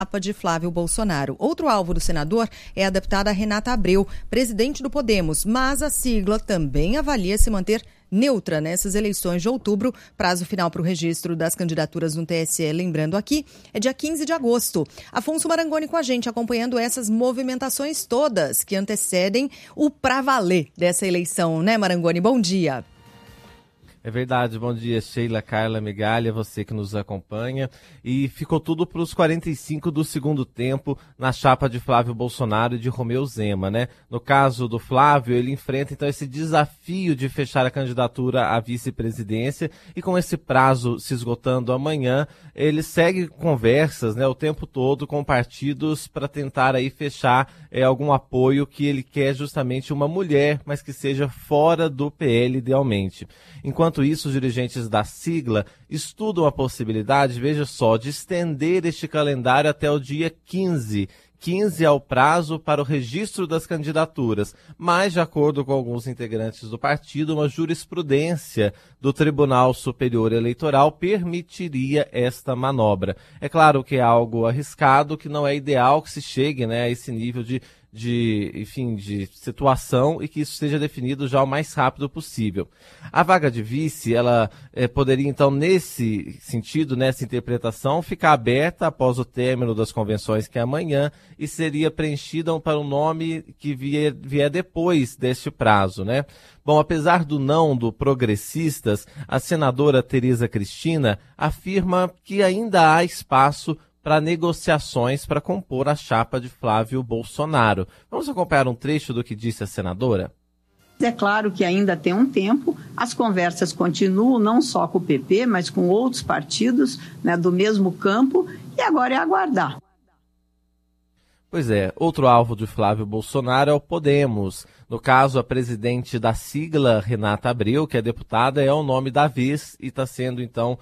chapa de Flávio Bolsonaro. Outro alvo do senador é a deputada Renata Abreu, presidente do Podemos, mas a sigla também avalia se manter neutra nessas eleições de outubro. Prazo final para o registro das candidaturas no TSE, lembrando aqui, é dia 15 de agosto. Afonso Marangoni com a gente, acompanhando essas movimentações todas que antecedem o pra valer dessa eleição, né, Marangoni? Bom dia. É verdade, bom dia, Sheila, Carla, Megalha, você que nos acompanha. E ficou tudo para os 45 do segundo tempo na chapa de Flávio Bolsonaro e de Romeu Zema, né? No caso do Flávio, ele enfrenta então esse desafio de fechar a candidatura à vice-presidência e com esse prazo se esgotando amanhã, ele segue conversas, né, o tempo todo com partidos para tentar aí fechar algum apoio que ele quer justamente uma mulher, mas que seja fora do PL idealmente. Enquanto isso, os dirigentes da sigla estudam a possibilidade, veja só, de estender este calendário até o dia 15. 15 é o prazo para o registro das candidaturas, mas, de acordo com alguns integrantes do partido, uma jurisprudência do Tribunal Superior Eleitoral permitiria esta manobra. É claro que é algo arriscado, que não é ideal que se chegue, né, a esse nível de situação e que isso seja definido já o mais rápido possível. A vaga de vice, ela poderia então, nesse sentido, nessa interpretação, ficar aberta após o término das convenções, que é amanhã, e seria preenchida para um nome que vier depois deste prazo, né? Bom, apesar do não do Progressistas, a senadora Tereza Cristina afirma que ainda há espaço para negociações para compor a chapa de Flávio Bolsonaro. Vamos acompanhar um trecho do que disse a senadora? É claro que ainda tem um tempo, as conversas continuam não só com o PP, mas com outros partidos, né, do mesmo campo, e agora é aguardar. Pois é, outro alvo de Flávio Bolsonaro é o Podemos. No caso, a presidente da sigla, Renata Abreu, que é deputada, é o nome da vez e está sendo, então,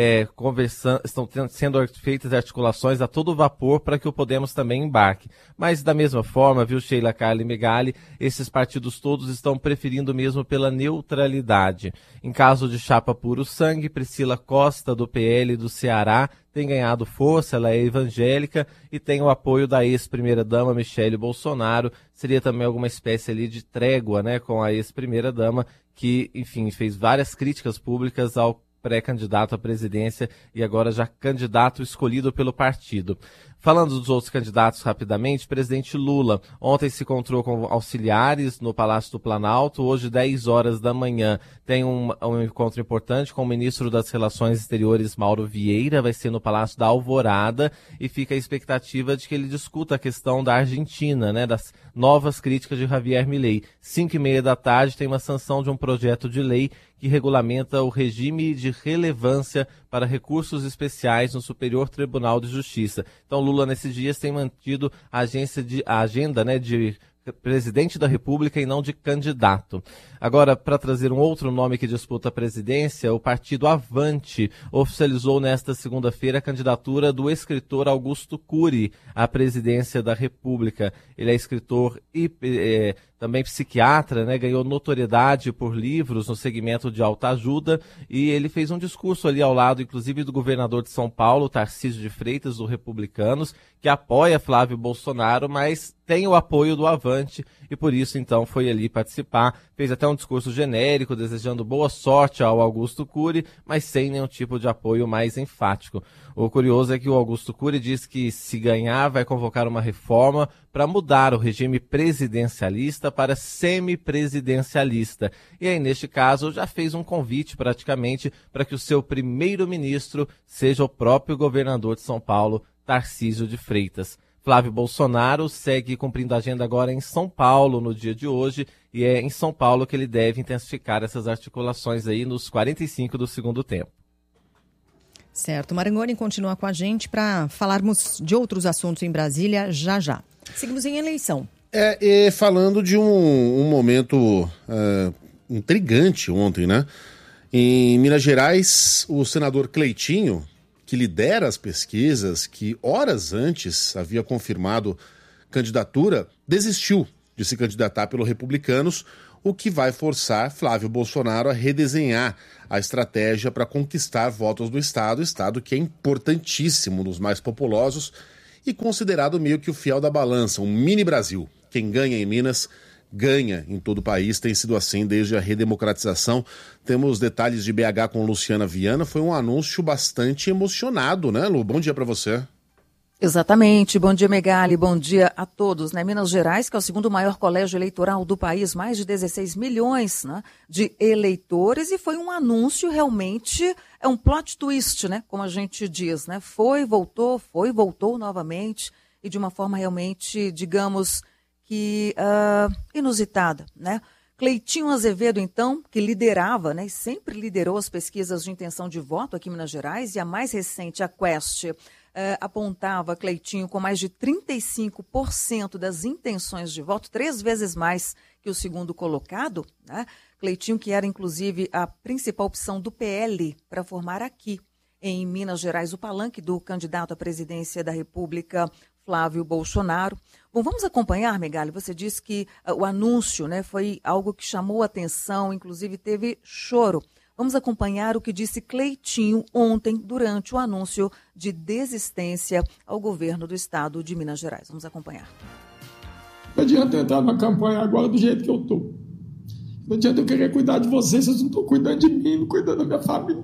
estão sendo feitas articulações a todo vapor para que o Podemos também embarque. Mas, da mesma forma, viu, Sheila, Carla e Megali, esses partidos todos estão preferindo mesmo pela neutralidade. Em caso de chapa puro sangue, Priscila Costa, do PL do Ceará, tem ganhado força, ela é evangélica e tem o apoio da ex-primeira-dama Michele Bolsonaro. Seria também alguma espécie ali de trégua, né, com a ex-primeira-dama, que, enfim, fez várias críticas públicas ao pré-candidato à presidência e agora já candidato escolhido pelo partido. Falando dos outros candidatos rapidamente, presidente Lula ontem se encontrou com auxiliares no Palácio do Planalto. Hoje, 10 horas da manhã, tem um encontro importante com o ministro das Relações Exteriores, Mauro Vieira, vai ser no Palácio da Alvorada, e fica a expectativa de que ele discuta a questão da Argentina, né, das novas críticas de Javier Milei. 5h30 da tarde tem uma sanção de um projeto de lei que regulamenta o regime de relevância para recursos especiais no Superior Tribunal de Justiça. Então, Lula, nesses dias, tem mantido a agenda, né, de presidente da República e não de candidato. Agora, para trazer um outro nome que disputa a presidência, o partido Avante oficializou nesta segunda-feira a candidatura do escritor Augusto Cury à presidência da República. Ele é escritor e também psiquiatra, né? Ganhou notoriedade por livros no segmento de autoajuda e ele fez um discurso ali ao lado, inclusive, do governador de São Paulo, Tarcísio de Freitas, do Republicanos, que apoia Flávio Bolsonaro, mas tem o apoio do Avante e por isso, então, foi ali participar. Fez até um discurso genérico, desejando boa sorte ao Augusto Cury, mas sem nenhum tipo de apoio mais enfático. O curioso é que o Augusto Cury diz que, se ganhar, vai convocar uma reforma para mudar o regime presidencialista para semipresidencialista. E aí, neste caso, já fez um convite praticamente para que o seu primeiro-ministro seja o próprio governador de São Paulo, Tarcísio de Freitas. Flávio Bolsonaro segue cumprindo a agenda agora em São Paulo no dia de hoje, e é em São Paulo que ele deve intensificar essas articulações aí nos 45 do segundo tempo. Certo. Marangoni continua com a gente para falarmos de outros assuntos em Brasília já já. Seguimos em eleição. Falando de um momento intrigante ontem, né? Em Minas Gerais, o senador Cleitinho, que lidera as pesquisas, que horas antes havia confirmado candidatura, desistiu de se candidatar pelos Republicanos, o que vai forçar Flávio Bolsonaro a redesenhar a estratégia para conquistar votos do Estado que é importantíssimo, um dos mais populosos, e considerado meio que o fiel da balança, um mini Brasil. Quem ganha em Minas ganha em todo o país, tem sido assim desde a redemocratização. Temos detalhes de BH com Luciana Viana, foi um anúncio bastante emocionado, né, Lu? Bom dia para você. Exatamente. Bom dia, Megali. Bom dia a todos. Minas Gerais, que é o segundo maior colégio eleitoral do país, mais de 16 milhões, né, de eleitores, e foi um anúncio realmente, é um plot twist, né, como a gente diz, né? Foi, voltou novamente, e de uma forma realmente, digamos, que inusitada, né? Cleitinho Azevedo, então, que liderava, né, e sempre liderou as pesquisas de intenção de voto aqui em Minas Gerais, e a mais recente, a Quest, apontava Cleitinho com mais de 35% das intenções de voto, 3 vezes mais que o segundo colocado, né? Cleitinho, que era inclusive a principal opção do PL para formar aqui em Minas Gerais o palanque do candidato à presidência da República, Flávio Bolsonaro. Bom, vamos acompanhar, Megali. Você disse que o anúncio, né, foi algo que chamou a atenção, inclusive teve choro. Vamos acompanhar o que disse Cleitinho ontem, durante o anúncio de desistência ao governo do estado de Minas Gerais. Vamos acompanhar. Não adianta eu entrar na campanha agora do jeito que eu estou. Não adianta eu querer cuidar de vocês não estão cuidando de mim, não cuidando da minha família.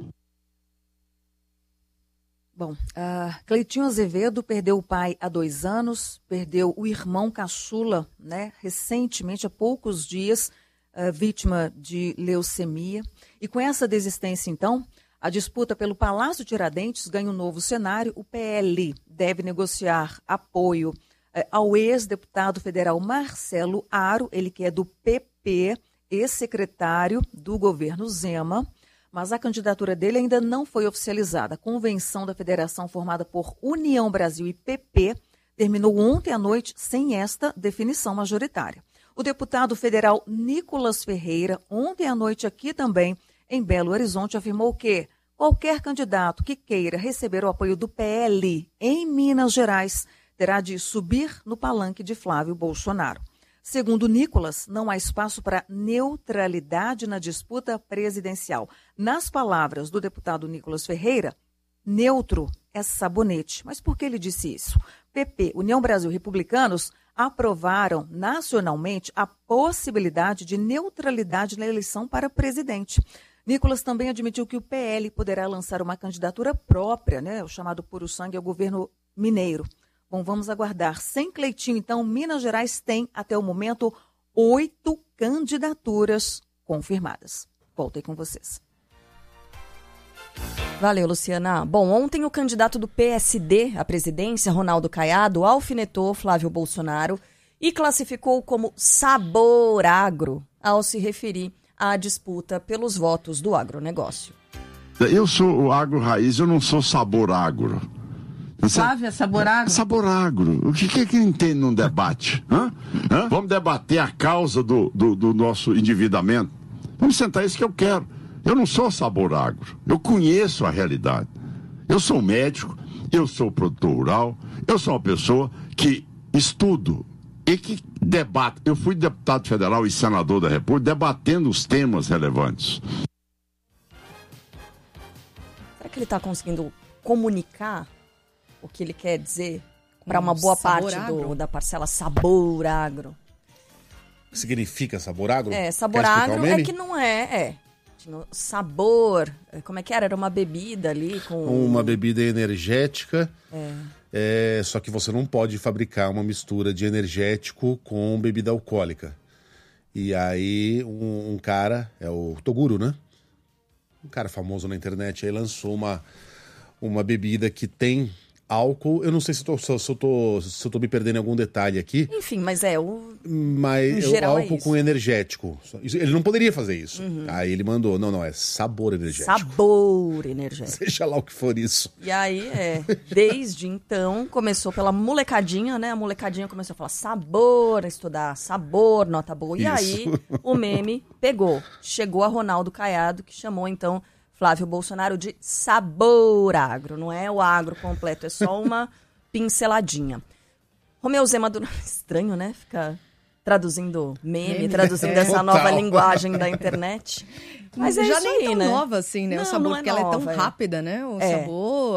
Bom, Cleitinho Azevedo perdeu o pai há 2 anos, perdeu o irmão caçula, né, recentemente, há poucos dias, vítima de leucemia. E com essa desistência, então, a disputa pelo Palácio Tiradentes ganha um novo cenário. O PL deve negociar apoio ao ex-deputado federal Marcelo Aro, ele que é do PP, ex-secretário do governo Zema, mas a candidatura dele ainda não foi oficializada. A convenção da federação formada por União Brasil e PP terminou ontem à noite sem esta definição majoritária. O deputado federal Nicolas Ferreira, ontem à noite aqui também, em Belo Horizonte, afirmou que qualquer candidato que queira receber o apoio do PL em Minas Gerais terá de subir no palanque de Flávio Bolsonaro. Segundo Nicolas, não há espaço para neutralidade na disputa presidencial. Nas palavras do deputado Nicolas Ferreira, neutro é sabonete. Mas por que ele disse isso? PP, União Brasil e Republicanos aprovaram nacionalmente a possibilidade de neutralidade na eleição para presidente. Nicolas também admitiu que o PL poderá lançar uma candidatura própria, né, o chamado puro sangue ao governo mineiro. Bom, vamos aguardar. Sem Cleitinho, então, Minas Gerais tem, até o momento, 8 candidaturas confirmadas. Voltei com vocês. Valeu, Luciana. Bom, ontem o candidato do PSD à presidência, Ronaldo Caiado, alfinetou Flávio Bolsonaro e classificou como sabor agro ao se referir à disputa pelos votos do agronegócio. Eu sou o agro raiz, eu não sou sabor agro. Flávio, é sabor agro? Sabor agro. O que é que entende num debate? Hã? Vamos debater a causa do nosso endividamento? Vamos sentar, isso que eu quero. Eu não sou sabor agro. Eu conheço a realidade. Eu sou médico, eu sou produtor rural, eu sou uma pessoa que estudo e que debate. Eu fui deputado federal e senador da República debatendo os temas relevantes. Será que ele está conseguindo comunicar o que ele quer dizer para uma boa parte da parcela sabor agro? O que significa sabor agro? Sabor agro é que não tinha sabor, como é que era? Era uma bebida ali com... Uma bebida energética, só que você não pode fabricar uma mistura de energético com bebida alcoólica. E aí um cara, é o Toguro, né? Um cara famoso na internet aí lançou uma bebida que tem álcool. Eu não sei se eu tô me perdendo em algum detalhe aqui. Enfim, mas Mas o álcool com energético. Ele não poderia fazer isso. Uhum. Aí ele mandou, não, é sabor energético. Sabor energético. Seja lá o que for isso. E aí, desde então, começou pela molecadinha, né? A molecadinha começou a falar sabor, estudar sabor, nota boa. E aí, o meme pegou. Chegou a Ronaldo Caiado, que chamou, então, Flávio Bolsonaro de sabor agro. Não é o agro completo, é só uma pinceladinha. Romeu Zema estranho, né? Fica traduzindo meme, traduzindo essa nova linguagem da internet. Mas já isso nem aí, tão né? nova assim, né? Não, o sabor, não é porque ela é tão nova, rápida, né? O sabor.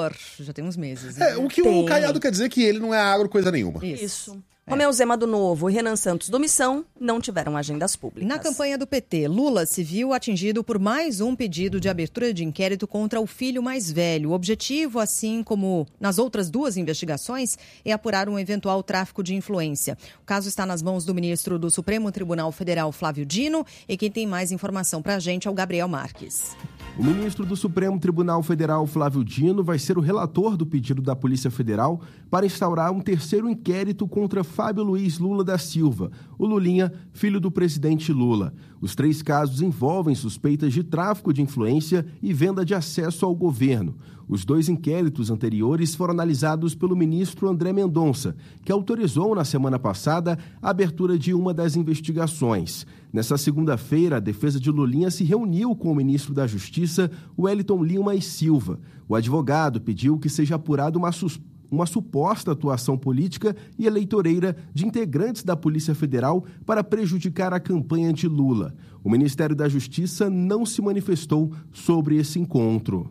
senador? Já tem uns meses. Né? O que o Caiado quer dizer é que ele não é agro coisa nenhuma. Isso. Romeu Zema do Novo e Renan Santos do Missão não tiveram agendas públicas. Na campanha do PT, Lula se viu atingido por mais um pedido de abertura de inquérito contra o filho mais velho. O objetivo, assim como nas outras 2 investigações, é apurar um eventual tráfico de influência. O caso está nas mãos do ministro do Supremo Tribunal Federal, Flávio Dino, e quem tem mais informação para a gente é o Gabriel Marques. O ministro do Supremo Tribunal Federal, Flávio Dino, vai ser o relator do pedido da Polícia Federal para instaurar um terceiro inquérito contra Fábio Luiz Lula da Silva, o Lulinha, filho do presidente Lula. Os 3 casos envolvem suspeitas de tráfico de influência e venda de acesso ao governo. Os 2 inquéritos anteriores foram analisados pelo ministro André Mendonça, que autorizou na semana passada a abertura de uma das investigações. Nessa segunda-feira, a defesa de Lulinha se reuniu com o ministro da Justiça, Wellington Lima e Silva. O advogado pediu que seja apurada uma suposta atuação política e eleitoreira de integrantes da Polícia Federal para prejudicar a campanha de Lula. O Ministério da Justiça não se manifestou sobre esse encontro.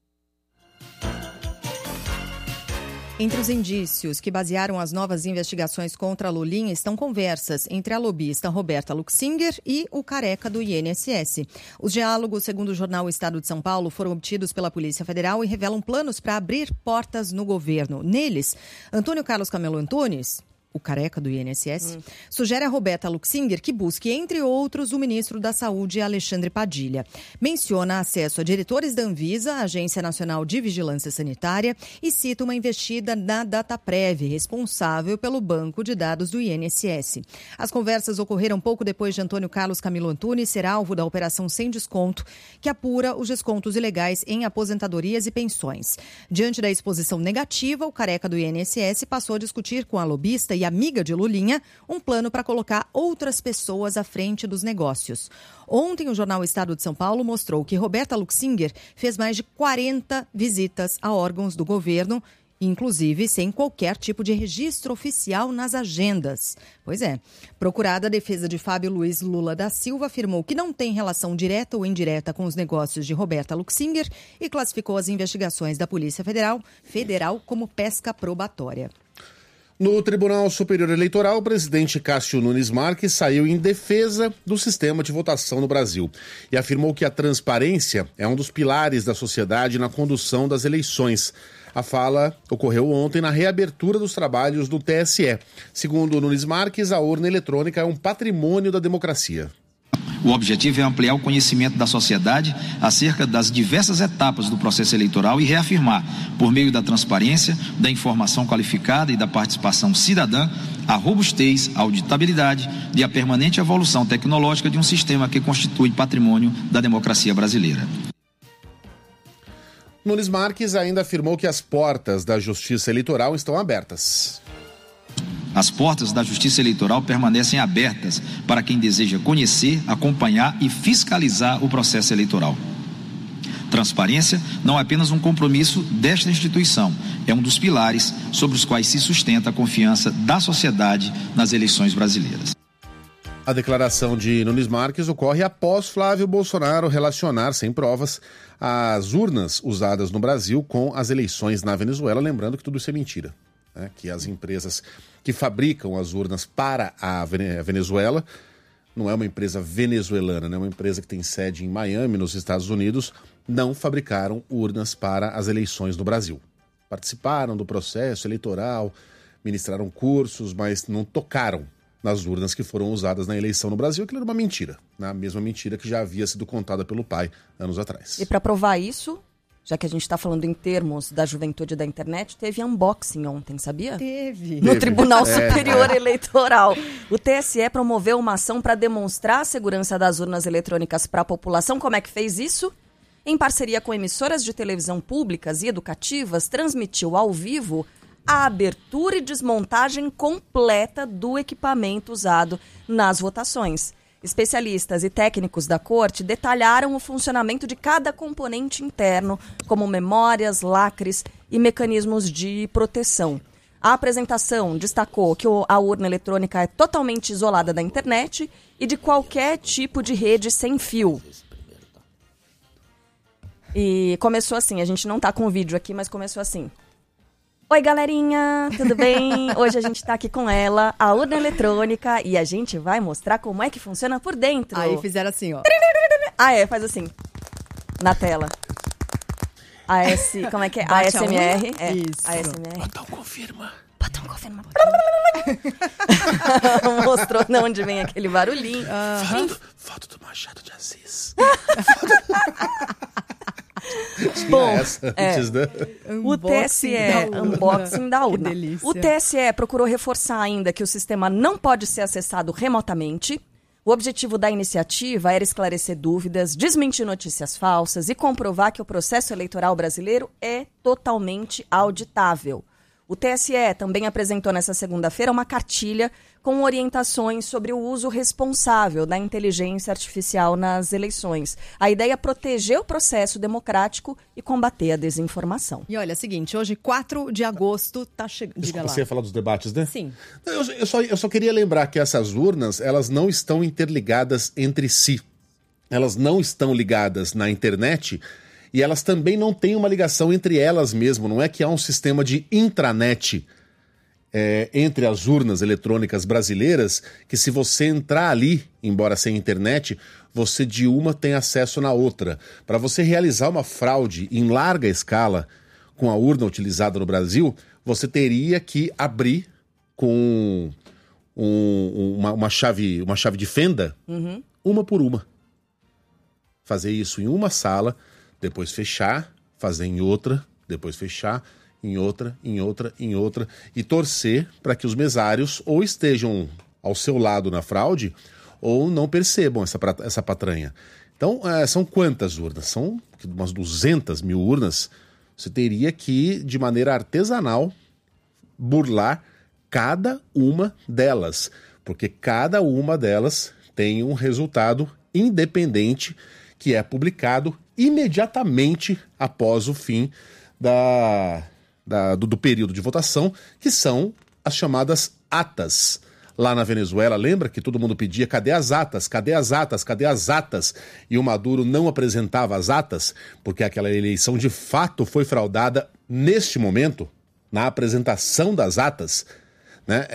Entre os indícios que basearam as novas investigações contra Lulinha estão conversas entre a lobista Roberta Luxinger e o careca do INSS. Os diálogos, segundo o jornal Estado de São Paulo, foram obtidos pela Polícia Federal e revelam planos para abrir portas no governo. Neles, Antônio Carlos Camelo Antunes, o careca do INSS, sugere a Roberta Luxinger que busque, entre outros, o ministro da Saúde, Alexandre Padilha. Menciona acesso a diretores da Anvisa, Agência Nacional de Vigilância Sanitária, e cita uma investida na Dataprev, responsável pelo banco de dados do INSS. As conversas ocorreram pouco depois de Antônio Carlos Camilo Antunes ser alvo da Operação Sem Desconto, que apura os descontos ilegais em aposentadorias e pensões. Diante da exposição negativa, o careca do INSS passou a discutir com a lobista e amiga de Lulinha, um plano para colocar outras pessoas à frente dos negócios. Ontem, o jornal Estado de São Paulo mostrou que Roberta Luxinger fez mais de 40 visitas a órgãos do governo, inclusive sem qualquer tipo de registro oficial nas agendas. Pois é. Procurada, a defesa de Fábio Luiz Lula da Silva afirmou que não tem relação direta ou indireta com os negócios de Roberta Luxinger e classificou as investigações da Polícia Federal como pesca probatória. No Tribunal Superior Eleitoral, o presidente Cássio Nunes Marques saiu em defesa do sistema de votação no Brasil e afirmou que a transparência é um dos pilares da sociedade na condução das eleições. A fala ocorreu ontem na reabertura dos trabalhos do TSE. Segundo Nunes Marques, a urna eletrônica é um patrimônio da democracia. O objetivo é ampliar o conhecimento da sociedade acerca das diversas etapas do processo eleitoral e reafirmar, por meio da transparência, da informação qualificada e da participação cidadã, a robustez, a auditabilidade e a permanente evolução tecnológica de um sistema que constitui patrimônio da democracia brasileira. Nunes Marques ainda afirmou que as portas da Justiça Eleitoral estão abertas. As portas da Justiça Eleitoral permanecem abertas para quem deseja conhecer, acompanhar e fiscalizar o processo eleitoral. Transparência não é apenas um compromisso desta instituição, é um dos pilares sobre os quais se sustenta a confiança da sociedade nas eleições brasileiras. A declaração de Nunes Marques ocorre após Flávio Bolsonaro relacionar, sem provas, as urnas usadas no Brasil com as eleições na Venezuela, lembrando que tudo isso é mentira. Que as empresas que fabricam as urnas para a Venezuela, não é uma empresa venezuelana, é uma empresa que tem sede em Miami, nos Estados Unidos, não fabricaram urnas para as eleições no Brasil. Participaram do processo eleitoral, ministraram cursos, mas não tocaram nas urnas que foram usadas na eleição no Brasil. Aquilo era uma mentira, a mesma mentira que já havia sido contada pelo pai anos atrás. E para provar isso, já que a gente está falando em termos da juventude da internet, teve unboxing ontem, sabia? Teve. No Tribunal Superior Eleitoral. O TSE promoveu uma ação para demonstrar a segurança das urnas eletrônicas para a população. Como é que fez isso? Em parceria com emissoras de televisão públicas e educativas, transmitiu ao vivo a abertura e desmontagem completa do equipamento usado nas votações. Especialistas e técnicos da corte detalharam o funcionamento de cada componente interno, como memórias, lacres e mecanismos de proteção. A apresentação destacou que a urna eletrônica é totalmente isolada da internet e de qualquer tipo de rede sem fio. E começou assim, a gente não tá com o vídeo aqui, mas começou assim. Oi, galerinha, tudo bem? Hoje a gente tá aqui com ela, a urna eletrônica, e a gente vai mostrar como é que funciona por dentro. Aí fizeram assim, ó. Faz assim, na tela. Como é que é? Bate ASMR. Isso. ASMR. Botão confirma. Botão confirma. Mostrou de onde vem aquele barulhinho. Foto do Machado de Assis. Bom, antes, né? o TSE, unboxing da urna. O TSE procurou reforçar ainda que o sistema não pode ser acessado remotamente. O objetivo da iniciativa era esclarecer dúvidas, desmentir notícias falsas e comprovar que o processo eleitoral brasileiro é totalmente auditável. O TSE também apresentou nesta segunda-feira uma cartilha com orientações sobre o uso responsável da inteligência artificial nas eleições. A ideia é proteger o processo democrático e combater a desinformação. E olha, é o seguinte, hoje, 4 de agosto, tá chegando... Você ia falar dos debates, né? Sim. Eu só queria lembrar que essas urnas, elas não estão interligadas entre si. Elas não estão ligadas na internet e elas também não têm uma ligação entre elas mesmo. Não é que há um sistema de intranet entre as urnas eletrônicas brasileiras, que se você entrar ali, embora sem internet, você de uma tem acesso na outra. Para você realizar uma fraude em larga escala com a urna utilizada no Brasil, você teria que abrir com uma chave de fenda, uma por uma. Fazer isso em uma sala, depois fechar, fazer em outra, depois fechar, em outra, e torcer para que os mesários ou estejam ao seu lado na fraude ou não percebam essa patranha. Então, são quantas urnas? São umas 200 mil urnas. Você teria que, de maneira artesanal, burlar cada uma delas, porque cada uma delas tem um resultado independente que é imediatamente após o fim do período de votação, que são as chamadas atas. Lá na Venezuela, lembra que todo mundo pedia, cadê as atas, cadê as atas, cadê as atas? E o Maduro não apresentava as atas, porque aquela eleição de fato foi fraudada neste momento, na apresentação das atas, né?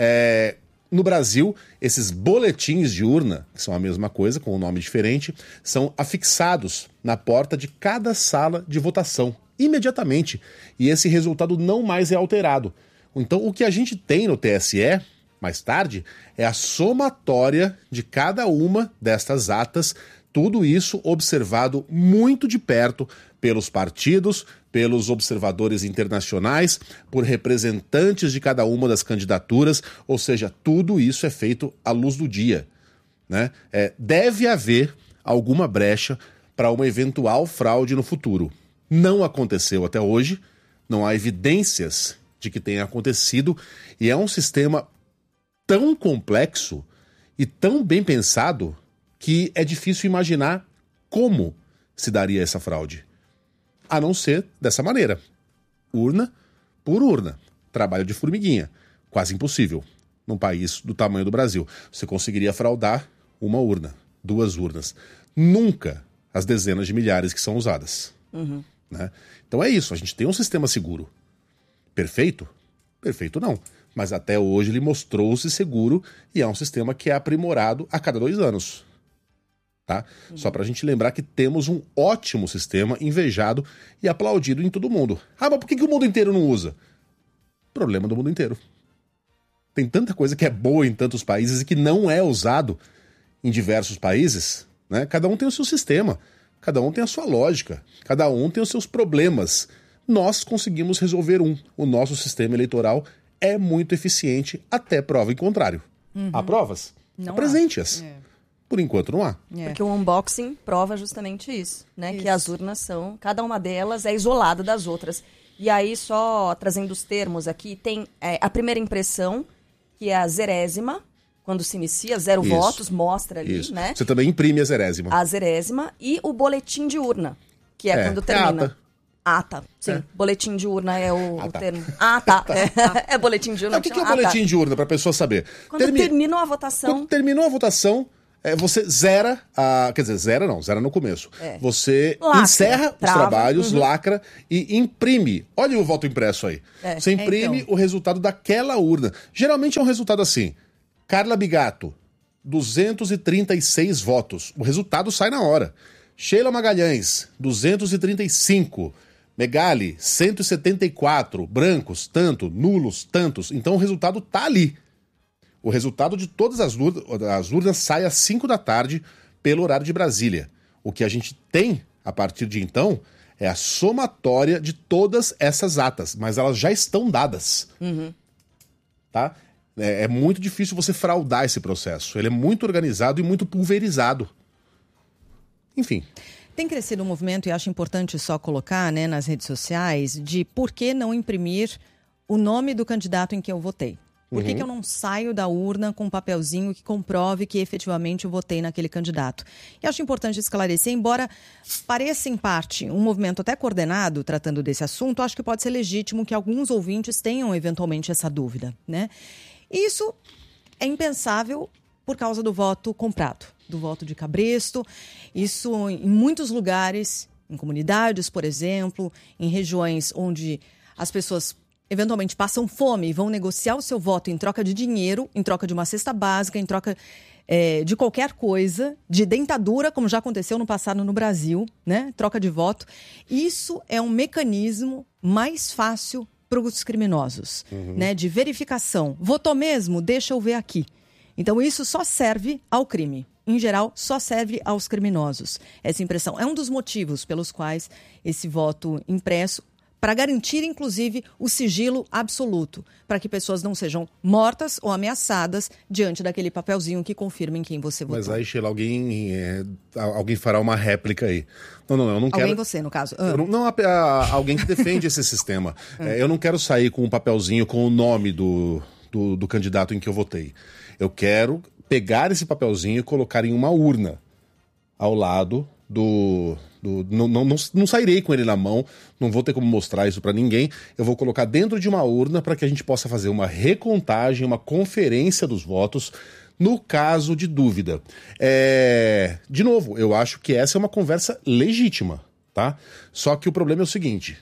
No Brasil, esses boletins de urna, que são a mesma coisa, com um nome diferente, são afixados na porta de cada sala de votação, imediatamente. E esse resultado não mais é alterado. Então, o que a gente tem no TSE, mais tarde, é a somatória de cada uma destas atas, tudo isso observado muito de perto pelos partidos, pelos observadores internacionais, por representantes de cada uma das candidaturas, ou seja, tudo isso é feito à luz do dia, né? Deve haver alguma brecha para uma eventual fraude no futuro. Não aconteceu até hoje, não há evidências de que tenha acontecido, e é um sistema tão complexo e tão bem pensado que é difícil imaginar como se daria essa fraude. A não ser dessa maneira. Urna por urna. Trabalho de formiguinha. Quase impossível. Num país do tamanho do Brasil. Você conseguiria fraudar uma urna, 2 urnas. Nunca as dezenas de milhares que são usadas. Né? Então é isso. A gente tem um sistema seguro. Perfeito? Perfeito não. Mas até hoje ele mostrou-se seguro e é um sistema que é aprimorado a cada 2 anos. Tá? Só pra gente lembrar que temos um ótimo sistema invejado e aplaudido em todo mundo. Ah, mas por que o mundo inteiro não usa? Problema do mundo inteiro. Tem tanta coisa que é boa em tantos países e que não é usado em diversos países, né? Cada um tem o seu sistema, cada um tem a sua lógica, cada um tem os seus problemas. Nós conseguimos resolver um. O nosso sistema eleitoral é muito eficiente até prova em contrário. Há provas? Não apresente-as. Por enquanto não há. Porque o unboxing prova justamente isso, né? Isso. Que as urnas são, cada uma delas é isolada das outras. E aí, só trazendo os termos aqui, tem a primeira impressão, que é a zerésima, quando se inicia, 0 votos, mostra ali, né? Você também imprime a zerésima. A zerésima e o boletim de urna, que é quando termina. Ata, sim. Boletim de urna é o termo. Tá. É boletim de urna. O que é boletim de urna, para a pessoa saber? Quando terminou a votação... Quando terminou a votação, Você zera quer dizer, zera no começo. Você lacra, encerra trava, os trabalhos, lacra e imprime. Olha o voto impresso aí. Você imprime o resultado daquela urna. Geralmente é um resultado assim. Carla Bigato, 236 votos. O resultado sai na hora. Sheila Magalhães, 235. Megali, 174. Brancos, tanto. Nulos, tantos. Então o resultado tá ali. O resultado de todas as urnas sai às 5 da tarde pelo horário de Brasília. O que a gente tem, a partir de então, é a somatória de todas essas atas. Mas elas já estão dadas. Tá? É muito difícil você fraudar esse processo. Ele é muito organizado e muito pulverizado. Enfim. Tem crescido um movimento, e acho importante só colocar, né, nas redes sociais, de por que não imprimir o nome do candidato em que eu votei. Por que eu não saio da urna com um papelzinho que comprove que efetivamente eu votei naquele candidato? E acho importante esclarecer, embora pareça em parte um movimento até coordenado tratando desse assunto, acho que pode ser legítimo que alguns ouvintes tenham eventualmente essa dúvida, né? E isso é impensável por causa do voto comprado, do voto de cabresto. Isso em muitos lugares, em comunidades, por exemplo, em regiões onde as pessoas eventualmente passam fome e vão negociar o seu voto em troca de dinheiro, em troca de uma cesta básica, em troca de qualquer coisa, de dentadura, como já aconteceu no passado no Brasil, né? Troca de voto. Isso é um mecanismo mais fácil para os criminosos, né? De verificação. Votou mesmo? Deixa eu ver aqui. Então isso só serve ao crime. Em geral, só serve aos criminosos. Essa impressão é um dos motivos pelos quais esse voto impresso, para garantir, inclusive, o sigilo absoluto, para que pessoas não sejam mortas ou ameaçadas diante daquele papelzinho que confirma em quem você votou. Mas aí, Sheila, alguém fará uma réplica aí. Não, eu não quero... Alguém você, no caso. Alguém que defende esse sistema. Eu não quero sair com um papelzinho com o nome do candidato em que eu votei. Eu quero pegar esse papelzinho e colocar em uma urna ao lado não sairei com ele na mão, não vou ter como mostrar isso para ninguém. Eu vou colocar dentro de uma urna para que a gente possa fazer uma recontagem, uma conferência dos votos no caso de dúvida. De novo, eu acho que essa é uma conversa legítima, tá? Só que o problema é o seguinte,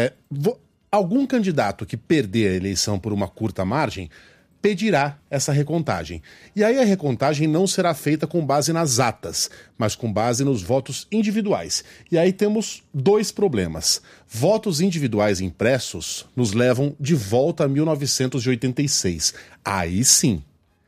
algum candidato que perder a eleição por uma curta margem pedirá essa recontagem. E aí a recontagem não será feita com base nas atas, mas com base nos votos individuais. E aí temos dois problemas. Votos individuais impressos nos levam de volta a 1986. Aí sim.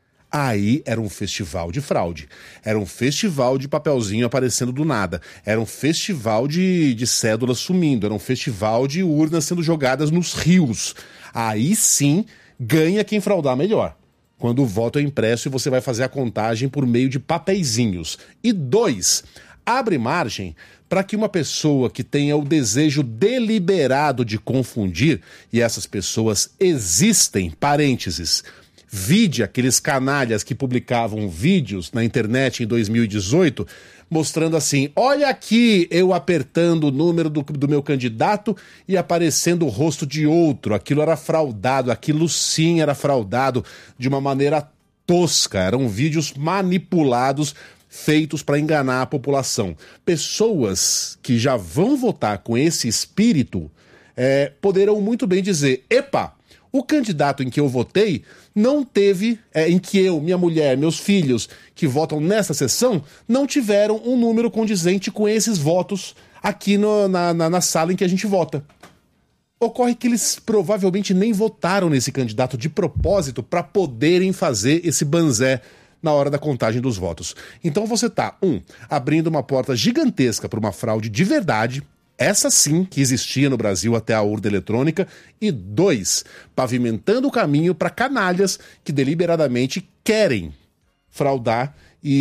Aí era um festival de fraude. Era um festival de papelzinho aparecendo do nada. Era um festival de cédulas sumindo. Era um festival de urnas sendo jogadas nos rios. Aí sim ganha quem fraudar melhor. Quando o voto é impresso e você vai fazer a contagem por meio de papeizinhos. E 2, abre margem para que uma pessoa que tenha o desejo deliberado de confundir, e essas pessoas existem, parênteses, vide aqueles canalhas que publicavam vídeos na internet em 2018, mostrando assim, olha aqui eu apertando o número do meu candidato e aparecendo o rosto de outro. Aquilo era fraudado, aquilo sim era fraudado de uma maneira tosca. Eram vídeos manipulados, feitos para enganar a população. Pessoas que já vão votar com esse espírito poderão muito bem dizer, epa, o candidato em que eu votei não teve, em que eu, minha mulher, meus filhos que votam nessa sessão, não tiveram um número condizente com esses votos aqui na sala em que a gente vota. Ocorre que eles provavelmente nem votaram nesse candidato de propósito para poderem fazer esse banzé na hora da contagem dos votos. Então você está, abrindo uma porta gigantesca para uma fraude de verdade, essa sim que existia no Brasil até a urna eletrônica, e 2, pavimentando o caminho para canalhas que deliberadamente querem fraudar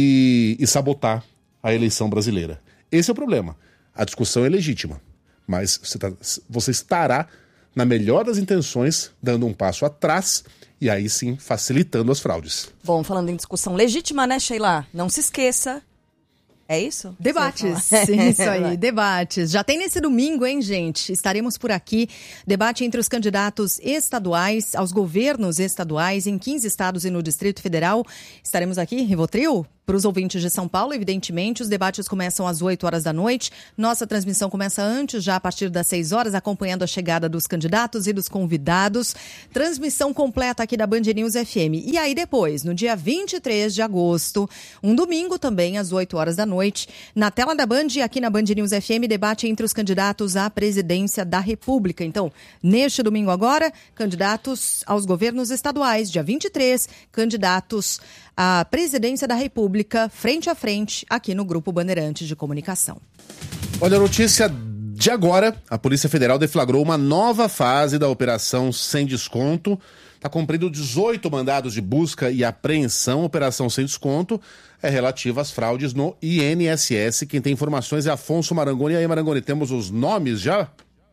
e sabotar a eleição brasileira. Esse é o problema. A discussão é legítima, mas você estará, na melhor das intenções, dando um passo atrás e aí sim facilitando as fraudes. Bom, falando em discussão legítima, né, Sheila? Não se esqueça. É isso? Debates, isso aí, debates. Já tem nesse domingo, hein, gente? Estaremos por aqui. Debate entre os candidatos estaduais aos governos estaduais em 15 estados e no Distrito Federal. Estaremos aqui, Rivotril, Para os ouvintes de São Paulo, evidentemente, os debates começam às 8 horas da noite. Nossa transmissão começa antes, já a partir das 6 horas, acompanhando a chegada dos candidatos e dos convidados. Transmissão completa aqui da Band News FM. E aí depois, no dia 23 de agosto, um domingo também, às 8 horas da noite, na tela da Band e aqui na Band News FM, debate entre os candidatos à presidência da República. Então, neste domingo agora, candidatos aos governos estaduais. Dia 23, candidatos à presidência da República, frente a frente, aqui no Grupo Bandeirantes de Comunicação. Olha a notícia de agora. A Polícia Federal deflagrou uma nova fase da Operação Sem Desconto. Está cumprindo 18 mandados de busca e apreensão. Operação Sem Desconto é relativa às fraudes no INSS. Quem tem informações é Afonso Marangoni. E aí, Marangoni, temos os nomes já?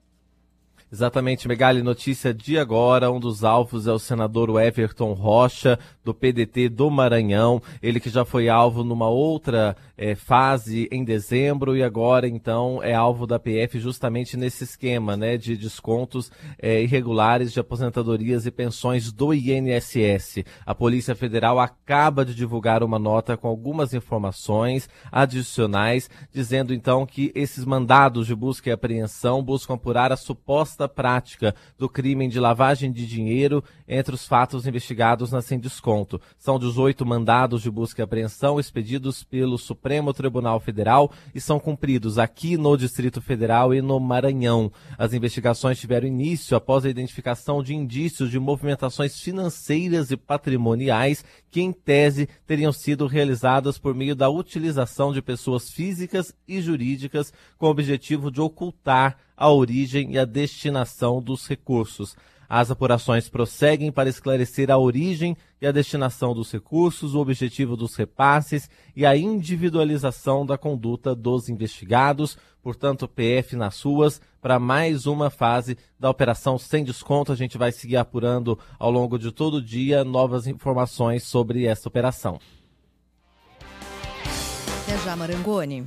Exatamente, Megali, notícia de agora, um dos alvos é o senador Everton Rocha, do PDT do Maranhão, ele que já foi alvo numa outra fase em dezembro e agora então é alvo da PF justamente nesse esquema, né, de descontos irregulares de aposentadorias e pensões do INSS. A Polícia Federal acaba de divulgar uma nota com algumas informações adicionais, dizendo então que esses mandados de busca e apreensão buscam apurar a suposta prática do crime de lavagem de dinheiro entre os fatos investigados na Sem Desconto. São 18 mandados de busca e apreensão expedidos pelo Supremo Tribunal Federal e são cumpridos aqui no Distrito Federal e no Maranhão. As investigações tiveram início após a identificação de indícios de movimentações financeiras e patrimoniais que, em tese, teriam sido realizadas por meio da utilização de pessoas físicas e jurídicas com o objetivo de ocultar a origem e a destinação dos recursos. As apurações prosseguem para esclarecer a origem e a destinação dos recursos, o objetivo dos repasses e a individualização da conduta dos investigados. Portanto, PF nas ruas para mais uma fase da Operação Sem Desconto. A gente vai seguir apurando ao longo de todo o dia novas informações sobre essa operação. Até já, Marangoni.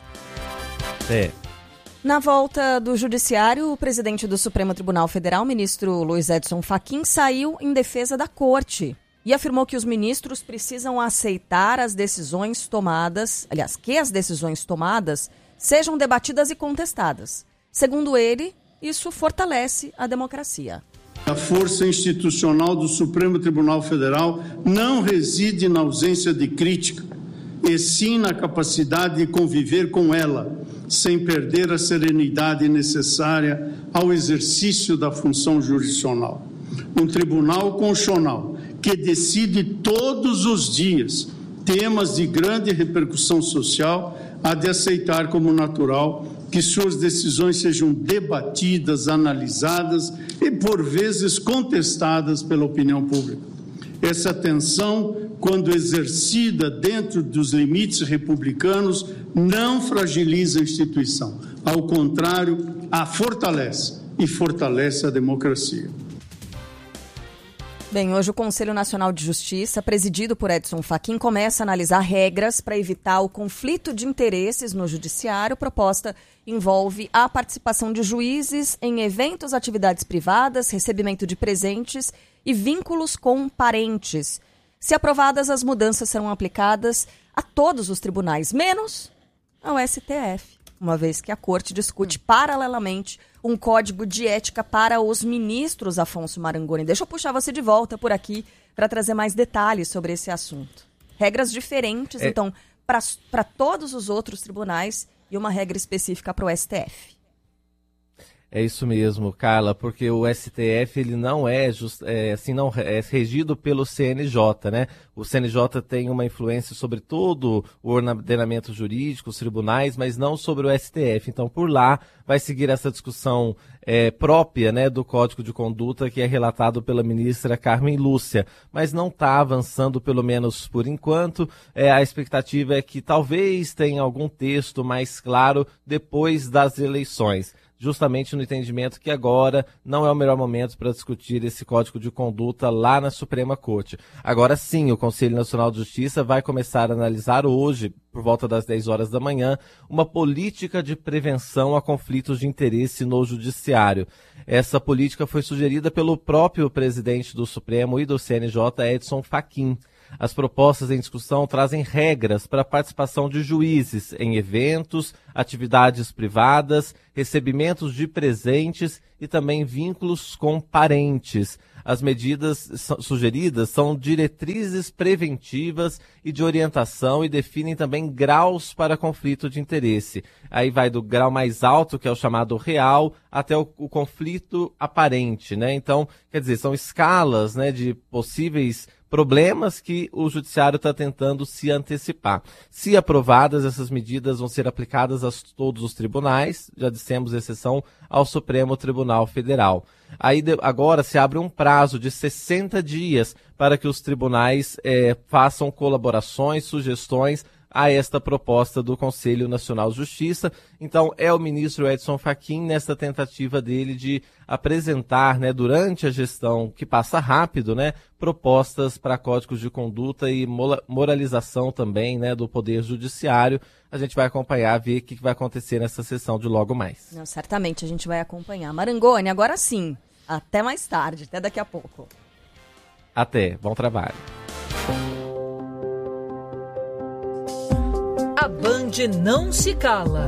Na volta do Judiciário, o presidente do Supremo Tribunal Federal, ministro Luiz Edson Fachin, saiu em defesa da Corte e afirmou que os ministros precisam aceitar as decisões tomadas, aliás, que as decisões tomadas sejam debatidas e contestadas. Segundo ele, isso fortalece a democracia. A força institucional do Supremo Tribunal Federal não reside na ausência de crítica, e sim na capacidade de conviver com ela, sem perder a serenidade necessária ao exercício da função jurisdicional. Um tribunal constitucional que decide todos os dias temas de grande repercussão social há de aceitar como natural que suas decisões sejam debatidas, analisadas e, por vezes, contestadas pela opinião pública. Essa tensão, quando exercida dentro dos limites republicanos, não fragiliza a instituição. Ao contrário, a fortalece e fortalece a democracia. Bem, hoje o Conselho Nacional de Justiça, presidido por Edson Fachin, começa a analisar regras para evitar o conflito de interesses no judiciário. A proposta envolve a participação de juízes em eventos, atividades privadas, recebimento de presentes e vínculos com parentes. Se aprovadas, as mudanças serão aplicadas a todos os tribunais, menos ao STF, uma vez que a Corte discute paralelamente um código de ética para os ministros. Afonso Marangoni, deixa eu puxar você de volta por aqui para trazer mais detalhes sobre esse assunto. Regras diferentes, então, para todos os outros tribunais e uma regra específica para o STF. É isso mesmo, Carla, porque o STF ele não é regido pelo CNJ, né? O CNJ tem uma influência sobre todo o ordenamento jurídico, os tribunais, mas não sobre o STF. Então, por lá, vai seguir essa discussão própria, né, do Código de Conduta que é relatado pela ministra Carmen Lúcia, mas não está avançando, pelo menos por enquanto. A expectativa é que talvez tenha algum texto mais claro depois das eleições, justamente no entendimento que agora não é o melhor momento para discutir esse Código de Conduta lá na Suprema Corte. Agora sim, o Conselho Nacional de Justiça vai começar a analisar hoje, por volta das 10 horas da manhã, uma política de prevenção a conflitos de interesse no Judiciário. Essa política foi sugerida pelo próprio presidente do Supremo e do CNJ, Edson Fachin. As propostas em discussão trazem regras para a participação de juízes em eventos, atividades privadas, recebimentos de presentes e também vínculos com parentes. As medidas sugeridas são diretrizes preventivas e de orientação e definem também graus para conflito de interesse. Aí vai do grau mais alto, que é o chamado real, até o conflito aparente, né? Então, quer dizer, são escalas, né, de possíveis problemas que o judiciário está tentando se antecipar. Se aprovadas, essas medidas vão ser aplicadas a todos os tribunais, já dissemos, exceção ao Supremo Tribunal Federal. Aí agora se abre um prazo de 60 dias para que os tribunais façam colaborações, sugestões a esta proposta do Conselho Nacional de Justiça. Então, é o ministro Edson Fachin nessa tentativa dele de apresentar, né, durante a gestão, que passa rápido, né, propostas para códigos de conduta e moralização também, né, do Poder Judiciário. A gente vai acompanhar, ver o que vai acontecer nessa sessão de logo mais. Não, certamente a gente vai acompanhar. Marangoni, agora sim. Até mais tarde, até daqui a pouco. Até, bom trabalho. A Band não se cala.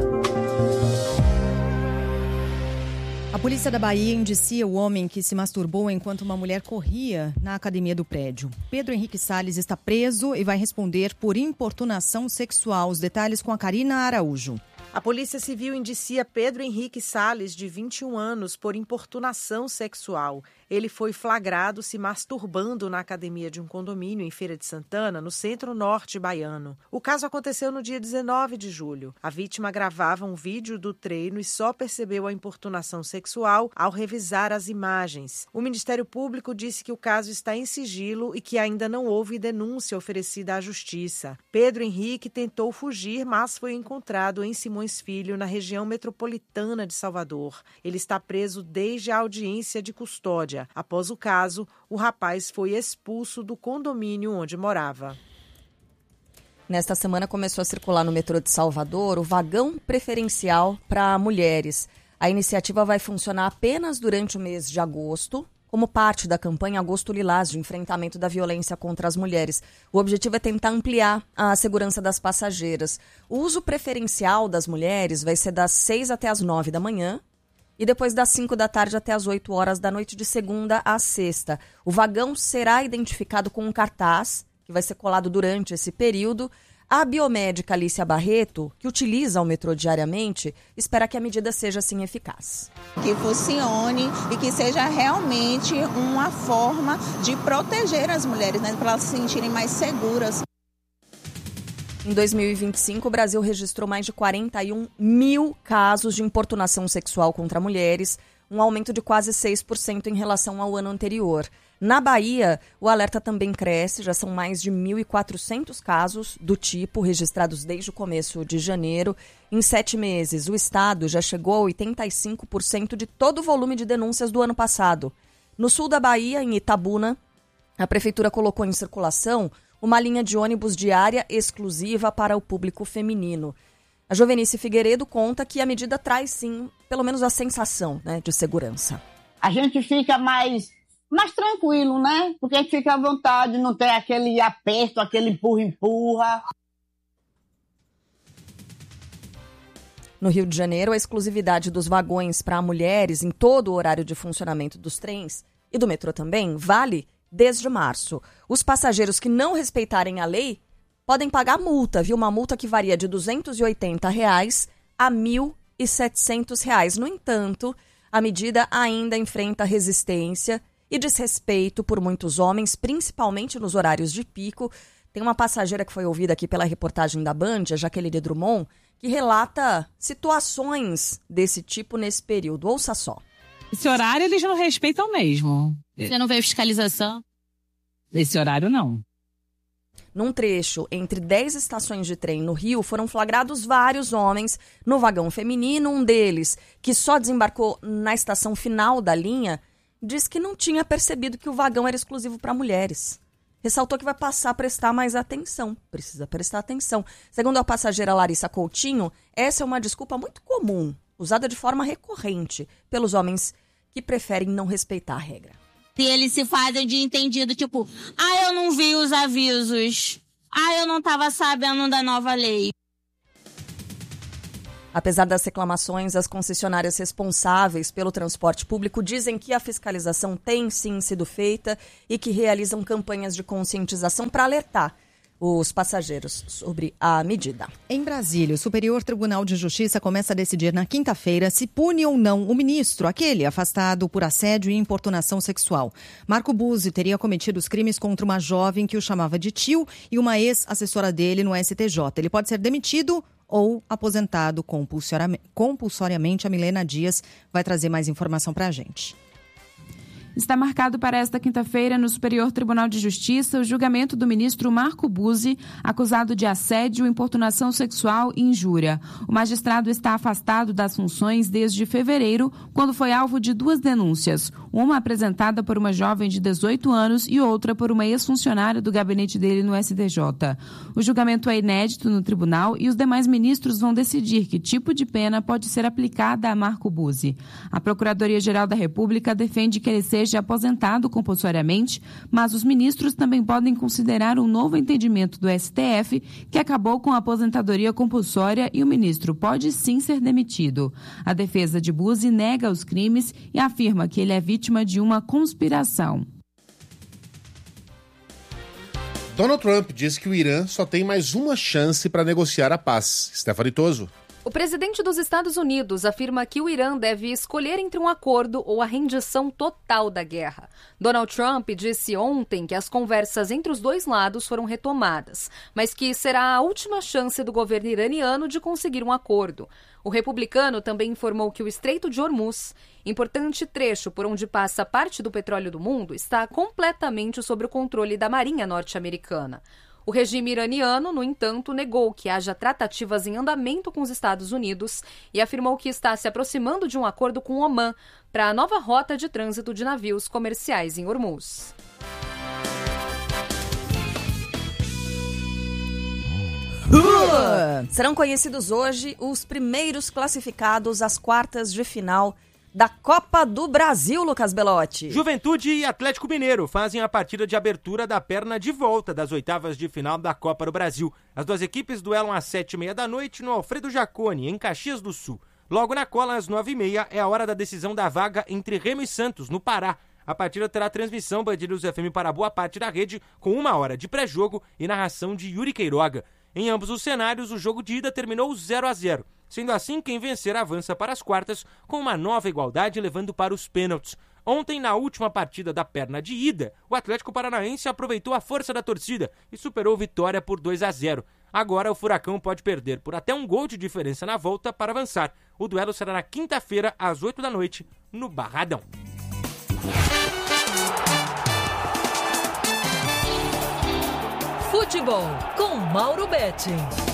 A polícia da Bahia indicia o homem que se masturbou enquanto uma mulher corria na academia do prédio. Pedro Henrique Salles está preso e vai responder por importunação sexual. Os detalhes com a Karina Araújo. A Polícia Civil indicia Pedro Henrique Salles, de 21 anos, por importunação sexual. Ele foi flagrado se masturbando na academia de um condomínio em Feira de Santana, no centro-norte baiano. O caso aconteceu no dia 19 de julho. A vítima gravava um vídeo do treino e só percebeu a importunação sexual ao revisar as imagens. O Ministério Público disse que o caso está em sigilo e que ainda não houve denúncia oferecida à Justiça. Pedro Henrique tentou fugir, mas foi encontrado em Simões Filho, na região metropolitana de Salvador. Ele está preso desde a audiência de custódia. Após o caso, o rapaz foi expulso do condomínio onde morava. Nesta semana começou a circular no metrô de Salvador o vagão preferencial para mulheres. A iniciativa vai funcionar apenas durante o mês de agosto, como parte da campanha Agosto Lilás de enfrentamento da violência contra as mulheres. O objetivo é tentar ampliar a segurança das passageiras. O uso preferencial das mulheres vai ser das 6 até as 9 da manhã e depois das 5 da tarde até as 8 horas da noite, de segunda a sexta. O vagão será identificado com um cartaz que vai ser colado durante esse período. A biomédica Alicia Barreto, que utiliza o metrô diariamente, espera que a medida seja, assim, eficaz. Que funcione e que seja realmente uma forma de proteger as mulheres, né, para elas se sentirem mais seguras. Em 2025, o Brasil registrou mais de 41 mil casos de importunação sexual contra mulheres, um aumento de quase 6% em relação ao ano anterior. Na Bahia, o alerta também cresce, já são mais de 1.400 casos do tipo registrados desde o começo de janeiro. Em 7 meses, o estado já chegou a 85% de todo o volume de denúncias do ano passado. No sul da Bahia, em Itabuna, a prefeitura colocou em circulação uma linha de ônibus diária exclusiva para o público feminino. A Jovenice Figueiredo conta que a medida traz, sim, pelo menos a sensação, né, de segurança. A gente fica mais tranquilo, né? Porque a gente fica à vontade, não tem aquele aperto, aquele empurra-empurra. No Rio de Janeiro, a exclusividade dos vagões para mulheres em todo o horário de funcionamento dos trens e do metrô também vale desde março. Os passageiros que não respeitarem a lei podem pagar multa, viu? Uma multa que varia de R$ 280 a R$ 1.700. No entanto, a medida ainda enfrenta resistência e desrespeito por muitos homens, principalmente nos horários de pico. Tem uma passageira que foi ouvida aqui pela reportagem da Band, a Jaqueline Drummond, que relata situações desse tipo nesse período. Ouça só. Esse horário eles não respeitam mesmo. Você não vê fiscalização? Esse horário não. Num trecho entre 10 estações de trem no Rio, foram flagrados vários homens no vagão feminino. Um deles, que só desembarcou na estação final da linha, diz que não tinha percebido que o vagão era exclusivo para mulheres. Ressaltou que vai passar a prestar mais atenção. Precisa prestar atenção. Segundo a passageira Larissa Coutinho, essa é uma desculpa muito comum, usada de forma recorrente pelos homens que preferem não respeitar a regra. Se eles se fazem de entendido, tipo, eu não vi os avisos. Eu não estava sabendo da nova lei. Apesar das reclamações, as concessionárias responsáveis pelo transporte público dizem que a fiscalização tem sim sido feita e que realizam campanhas de conscientização para alertar os passageiros sobre a medida. Em Brasília, o Superior Tribunal de Justiça começa a decidir na quinta-feira se pune ou não o ministro, aquele afastado por assédio e importunação sexual. Marco Buzzi teria cometido os crimes contra uma jovem que o chamava de tio e uma ex-assessora dele no STJ. Ele pode ser demitido ou aposentado compulsoriamente. A Milena Dias vai trazer mais informação para a gente. Está marcado para esta quinta-feira no Superior Tribunal de Justiça o julgamento do ministro Marco Buzzi, acusado de assédio, importunação sexual e injúria. O magistrado está afastado das funções desde fevereiro, quando foi alvo de 2 denúncias, uma apresentada por uma jovem de 18 anos e outra por uma ex-funcionária do gabinete dele no STJ. O julgamento é inédito no tribunal e os demais ministros vão decidir que tipo de pena pode ser aplicada a Marco Buzzi. A Procuradoria-Geral da República defende que ele seja aposentado compulsoriamente, mas os ministros também podem considerar um novo entendimento do STF que acabou com a aposentadoria compulsória e o ministro pode sim ser demitido. A defesa de Buzzi nega os crimes e afirma que ele é vítima de uma conspiração. Donald Trump diz que o Irã só tem mais uma chance para negociar a paz. Stephanie Toso. O presidente dos Estados Unidos afirma que o Irã deve escolher entre um acordo ou a rendição total da guerra. Donald Trump disse ontem que as conversas entre os dois lados foram retomadas, mas que será a última chance do governo iraniano de conseguir um acordo. O republicano também informou que o Estreito de Hormuz, importante trecho por onde passa parte do petróleo do mundo, está completamente sob o controle da Marinha norte-americana. O regime iraniano, no entanto, negou que haja tratativas em andamento com os Estados Unidos e afirmou que está se aproximando de um acordo com Omã para a nova rota de trânsito de navios comerciais em Hormuz. Serão conhecidos hoje os primeiros classificados às quartas de final da Copa do Brasil, Lucas Belotti. Juventude e Atlético Mineiro fazem a partida de abertura da perna de volta das oitavas de final da Copa do Brasil. As duas equipes duelam às 7h30 da noite no Alfredo Jaconi, em Caxias do Sul. Logo na cola, às 9h30, é a hora da decisão da vaga entre Remo e Santos, no Pará. A partida terá transmissão Band News FM para boa parte da rede, com 1 hora de pré-jogo e narração de Yuri Queiroga. Em ambos os cenários, o jogo de ida terminou 0-0. Sendo assim, quem vencer avança para as quartas com uma nova igualdade levando para os pênaltis. Ontem, na última partida da perna de ida, o Atlético Paranaense aproveitou a força da torcida e superou Vitória por 2-0. Agora o Furacão pode perder por até um gol de diferença na volta para avançar. O duelo será na quinta-feira, às 8 da noite, no Barradão. Futebol com Mauro Betti.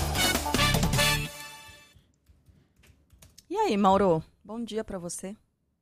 E aí, Mauro? Bom dia pra você.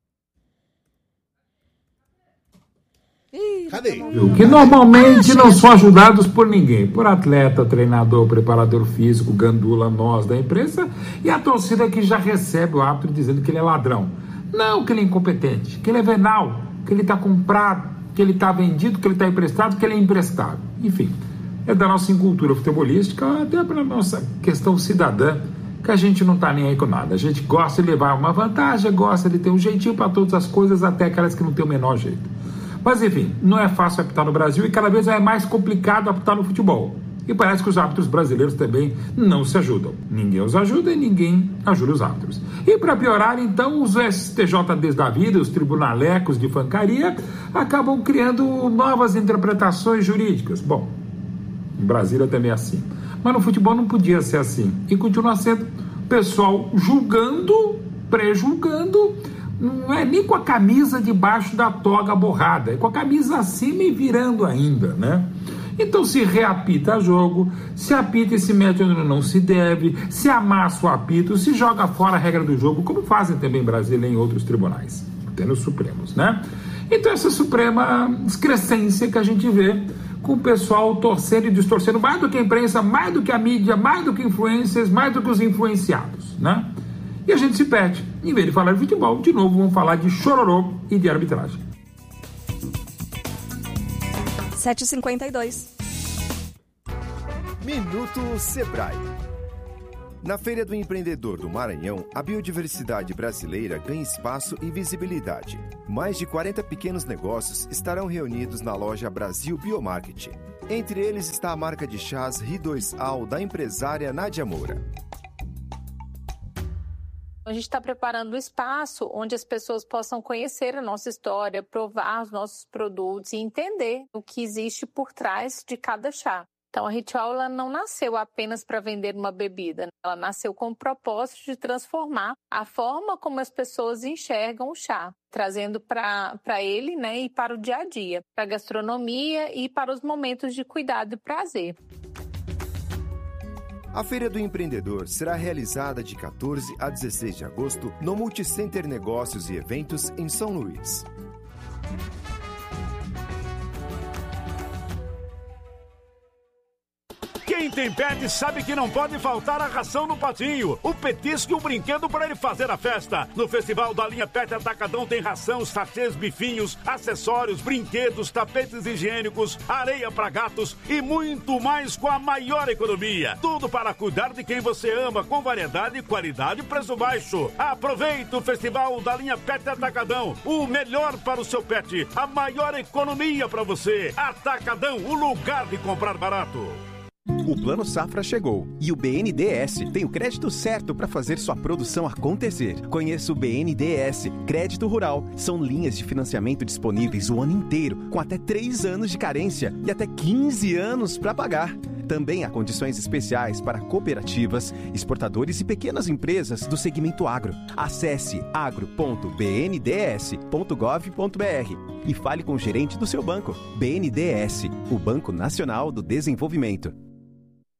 Cadê? Que normalmente não são ajudados por ninguém. Por atleta, treinador, preparador físico, gandula, nós da imprensa e a torcida que já recebe o árbitro dizendo que ele é ladrão. Não que ele é incompetente, que ele é venal, que ele está comprado, que ele está vendido, que ele está emprestado, que ele é emprestado. Enfim, é da nossa incultura futebolística, até para a nossa questão cidadã, que a gente não está nem aí com nada. A gente gosta de levar uma vantagem, gosta de ter um jeitinho para todas as coisas, até aquelas que não tem o menor jeito. Mas enfim, não é fácil apitar no Brasil e cada vez é mais complicado apitar no futebol. E parece que os árbitros brasileiros também não se ajudam. Ninguém os ajuda e ninguém ajuda os árbitros. E para piorar, então, os STJDs da vida, os tribunalecos de fancaria, acabam criando novas interpretações jurídicas. Bom, em Brasília também é assim. Mas no futebol não podia ser assim. E continua sendo pessoal julgando, pré-julgando, não é nem com a camisa debaixo da toga borrada, é com a camisa acima e virando ainda, né? Então se reapita jogo, se apita e se mete onde não se deve, se amassa o apito, se joga fora a regra do jogo, como fazem também em Brasília e em outros tribunais, até nos Supremos, né? Então essa suprema excrescência que a gente vê com o pessoal torcendo e distorcendo mais do que a imprensa, mais do que a mídia, mais do que influencers, mais do que os influenciados, né? E a gente se perde. Em vez de falar de futebol, de novo vamos falar de chororô e de arbitragem. 7h52. Minuto Sebrae. Na Feira do Empreendedor do Maranhão, a biodiversidade brasileira ganha espaço e visibilidade. Mais de 40 pequenos negócios estarão reunidos na loja Brasil Biomarket. Entre eles está a marca de chás Ri2Al da empresária Nádia Moura. A gente está preparando um espaço onde as pessoas possam conhecer a nossa história, provar os nossos produtos e entender o que existe por trás de cada chá. Então, a Ri2Al ela não nasceu apenas para vender uma bebida. Ela nasceu com o propósito de transformar a forma como as pessoas enxergam o chá, trazendo para ele, né, e para o dia a dia, para a gastronomia e para os momentos de cuidado e prazer. A Feira do Empreendedor será realizada de 14 a 16 de agosto no Multicenter Negócios e Eventos em São Luís. Quem tem pet sabe que não pode faltar a ração no patinho, o petisco e o brinquedo para ele fazer a festa. No Festival da Linha Pet Atacadão tem ração, sachês, bifinhos, acessórios, brinquedos, tapetes higiênicos, areia para gatos e muito mais com a maior economia. Tudo para cuidar de quem você ama, com variedade, qualidade e preço baixo. Aproveite o Festival da Linha Pet Atacadão, o melhor para o seu pet, a maior economia para você. Atacadão, o lugar de comprar barato. O Plano Safra chegou e o BNDES tem o crédito certo para fazer sua produção acontecer. Conheça o BNDES Crédito Rural. São linhas de financiamento disponíveis o ano inteiro, com até 3 anos de carência e até 15 anos para pagar. Também há condições especiais para cooperativas, exportadores e pequenas empresas do segmento agro. Acesse agro.bnds.gov.br e fale com o gerente do seu banco. BNDES, o Banco Nacional do Desenvolvimento.